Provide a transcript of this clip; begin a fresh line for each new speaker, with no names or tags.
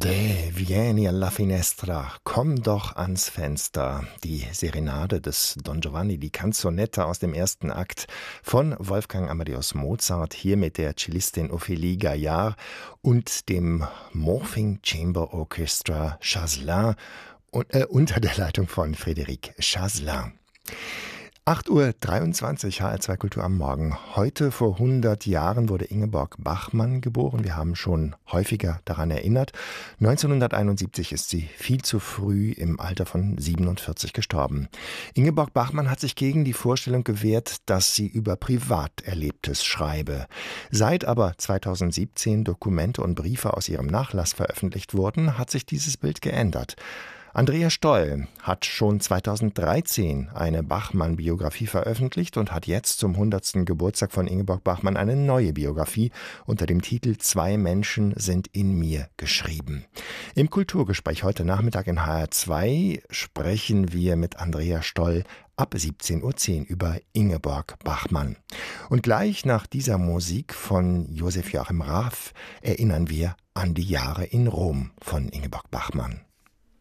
Vieni alla finestra, komm doch ans Fenster. Die Serenade des Don Giovanni, die Canzonetta aus dem ersten Akt von Wolfgang Amadeus Mozart, hier mit der Cellistin Ophélie Gaillard und dem Morphing Chamber Orchestra Chasselin unter der Leitung von Frédéric Chasselin. 8:23 Uhr, HR2 Kultur am Morgen. Heute vor 100 Jahren wurde Ingeborg Bachmann geboren. Wir haben schon häufiger daran erinnert. 1971 ist sie viel zu früh im Alter von 47 gestorben. Ingeborg Bachmann hat sich gegen die Vorstellung gewehrt, dass sie über Privaterlebtes schreibe. Seit aber 2017 Dokumente und Briefe aus ihrem Nachlass veröffentlicht wurden, hat sich dieses Bild geändert. Andrea Stoll hat schon 2013 eine Bachmann-Biografie veröffentlicht und hat jetzt zum 100. Geburtstag von Ingeborg Bachmann eine neue Biografie unter dem Titel »Zwei Menschen sind in mir« geschrieben. Im Kulturgespräch heute Nachmittag in HR2 sprechen wir mit Andrea Stoll ab 17:10 Uhr über Ingeborg Bachmann. Und gleich nach dieser Musik von Josef Joachim Raff erinnern wir an die Jahre in Rom von Ingeborg Bachmann.